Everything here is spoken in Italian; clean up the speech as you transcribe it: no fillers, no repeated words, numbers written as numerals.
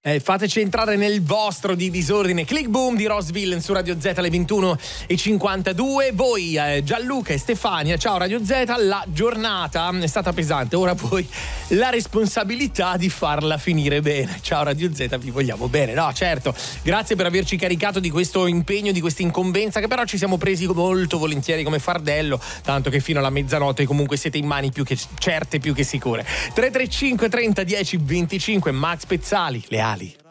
Fateci entrare nel vostro di disordine. Click Boom di Ross Villain su Radio Z alle 21:52. Voi Gianluca e Stefania, ciao Radio Z. La giornata è stata pesante, ora poi la responsabilità di farla finire bene. Ciao Radio Z, vi vogliamo bene. No, certo, grazie per averci caricato di questo impegno, di questa incombenza che però ci siamo presi molto volentieri come fardello, tanto che fino alla mezzanotte comunque siete in mani più che certe, più che sicure. 335 30 10 25. Max Pezzali, le ali.